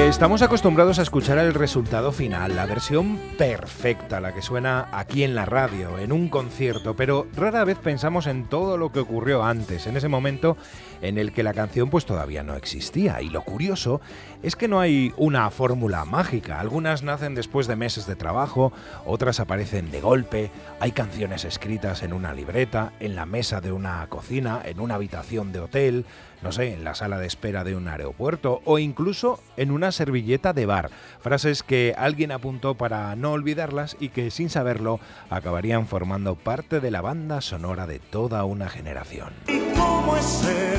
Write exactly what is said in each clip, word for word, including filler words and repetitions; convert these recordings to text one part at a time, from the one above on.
Porque estamos acostumbrados a escuchar el resultado final, la versión perfecta, la que suena aquí en la radio, en un concierto, pero rara vez pensamos en todo lo que ocurrió antes, en ese momento en el que la canción pues todavía no existía. Y lo curioso es que no hay una fórmula mágica. Algunas nacen después de meses de trabajo, otras aparecen de golpe. Hay canciones escritas en una libreta, en la mesa de una cocina, en una habitación de hotel, no sé, en la sala de espera de un aeropuerto o incluso en una servilleta de bar. Frases que alguien apuntó para no olvidarlas y que sin saberlo acabarían formando parte de la banda sonora de toda una generación. ¿Y cómo es él?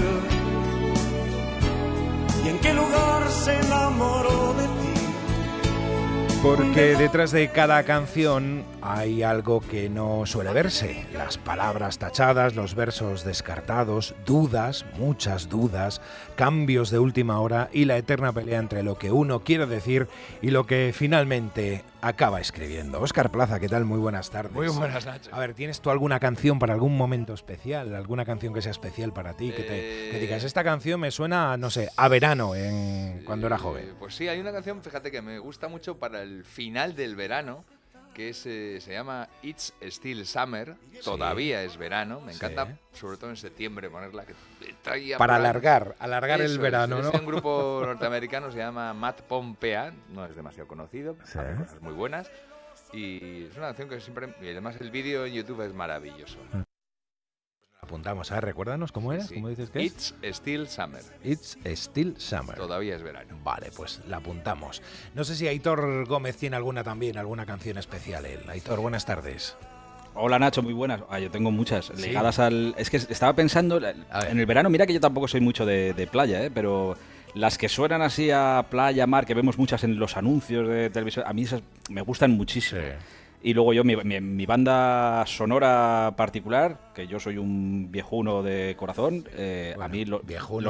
¿Y en qué lugar se enamoró de ti? Porque detrás de cada canción hay algo que no suele verse. Las palabras tachadas, los versos descartados, dudas, muchas dudas, cambios de última hora y la eterna pelea entre lo que uno quiere decir y lo que finalmente acaba escribiendo. Óscar Plaza, ¿qué tal? Muy buenas tardes. Muy buenas, Nacho. A ver, ¿tienes tú alguna canción para algún momento especial? ¿Alguna canción que sea especial para ti? Que, te, que digas, esta canción me suena, no sé, a verano en, cuando era joven. Pues sí, hay una canción, fíjate, que me gusta mucho para el final del verano, que es, eh, se llama It's Still Summer, sí. Todavía es verano, me encanta, sí. Sobre todo en septiembre, ponerla que traía para alargar, alargar el verano, es, ¿no? Es un grupo norteamericano, se llama Matt Pompea, no es demasiado conocido, sí. Hace cosas muy buenas, y es una canción que siempre, y además el vídeo en YouTube es maravilloso. Apuntamos, a ver, recuérdanos cómo era, sí. ¿Cómo dices que es? It's Still Summer. It's Still Summer. Todavía es verano. Vale, pues la apuntamos. No sé si Aitor Gómez tiene alguna también, alguna canción especial él. Aitor, buenas tardes. Hola Nacho, muy buenas. Ah, yo tengo muchas ¿Sí? ligadas al... Es que estaba pensando, en el verano, mira que yo tampoco soy mucho de, de playa, ¿eh? Pero las que suenan así a playa, mar, que vemos muchas en los anuncios de televisión, a mí esas me gustan muchísimo. Sí. Y luego yo, mi, mi, mi banda sonora particular, que yo soy un viejuno de corazón, eh, bueno, a mí lo, viejuno,